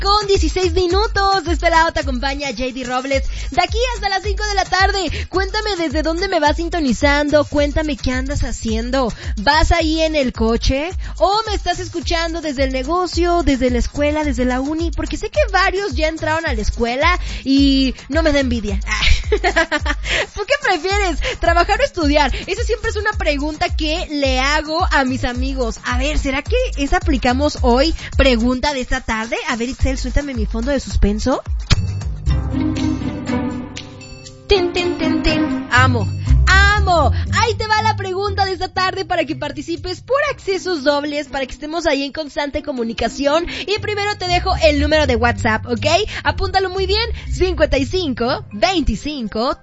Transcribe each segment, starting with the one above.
con 16 minutos. De este lado te acompaña JD Robles. De aquí hasta las 5 de la tarde. Cuéntame desde dónde me vas sintonizando. Cuéntame qué andas haciendo. ¿Vas ahí en el coche? ¿O me estás escuchando desde el negocio, desde la escuela, desde la uni? Porque sé que varios ya entraron a la escuela y no me da envidia. ¿Tú qué prefieres? ¿Trabajar o estudiar? Esa siempre es una pregunta que le hago a mis amigos. A ver, ¿será que esa aplicamos hoy? Pregunta de esta tarde. A ver, Itzel, suéltame mi fondo de suspenso. Ten, ten, ten, ten. Amo. Ahí te va la pregunta de esta tarde para que participes por accesos dobles, para que estemos ahí en constante comunicación. Y primero te dejo el número de WhatsApp, ¿ok? Apúntalo muy bien. 55 25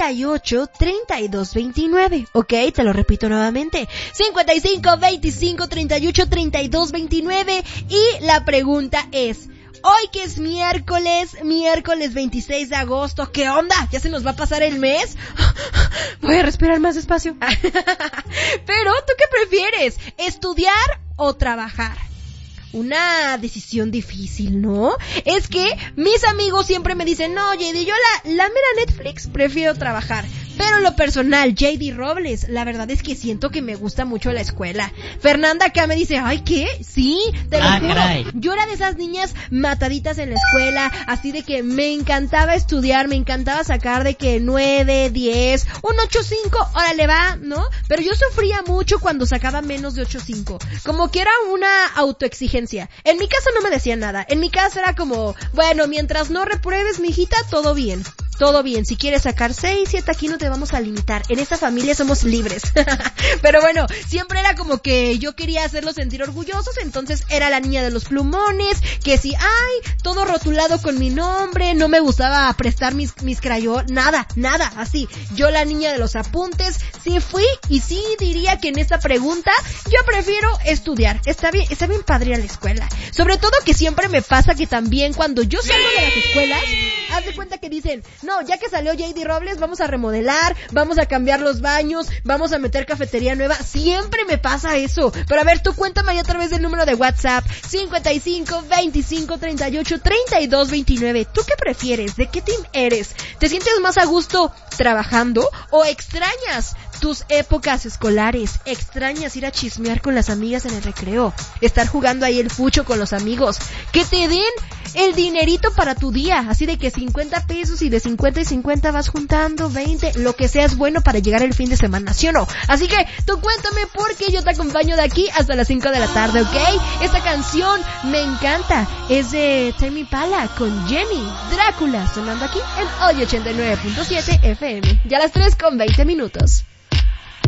38 32 29. ¿Ok? Te lo repito nuevamente. 55 25 38 32 29. Y la pregunta es: hoy que es miércoles 26 de agosto, ¿qué onda? ¿Ya se nos va a pasar el mes? Voy a respirar más despacio. Pero, ¿tú qué prefieres? ¿Estudiar o trabajar? Una decisión difícil, ¿no? Es que mis amigos siempre me dicen, no, JD, yo la mera Netflix prefiero trabajar. Pero en lo personal, JD Robles, la verdad es que siento que me gusta mucho la escuela. Fernanda acá me dice, ay, ¿qué? Sí, te lo juro. Caray. Yo era de esas niñas mataditas en la escuela, así de que me encantaba estudiar, me encantaba sacar de que 9, 10, un 8.5, órale va, ¿no? Pero yo sufría mucho cuando sacaba menos de 8.5. Como que era una autoexigencia. En mi casa no me decían nada. En mi casa era como, bueno, mientras no repruebes, mijita, todo bien. Todo bien, si quieres sacar 6, 7, aquí no te vamos a limitar. En esta familia somos libres. Pero bueno, siempre era como que yo quería hacerlos sentir orgullosos, entonces era la niña de los plumones, que si, ay, todo rotulado con mi nombre, no me gustaba prestar mis crayolas, nada, así. Yo la niña de los apuntes, sí fui y sí diría que en esta pregunta yo prefiero estudiar. Está bien padre la escuela. Sobre todo que siempre me pasa que también cuando yo salgo de las escuelas, haz de cuenta que dicen, no, ya que salió JD Robles, vamos a remodelar, vamos a cambiar los baños, vamos a meter cafetería nueva. Siempre me pasa eso. Pero a ver, tú cuéntame ahí a través del número de WhatsApp 55 25 38 32 29. ¿Tú qué prefieres? ¿De qué team eres? ¿Te sientes más a gusto trabajando o extrañas tus épocas escolares? ¿Extrañas ir a chismear con las amigas en el recreo? Estar jugando ahí el fucho con los amigos. Que te den el dinerito para tu día, así de que 50 pesos y de 50 y 50 vas juntando 20, lo que sea es bueno para llegar el fin de semana, ¿sí o no? Así que tú cuéntame porque yo te acompaño de aquí hasta las 5 de la tarde, ¿ok? Esta canción me encanta, es de Tame Impala con Jenny Drácula, sonando aquí en Hoy 89.7 FM, ya las 3:20.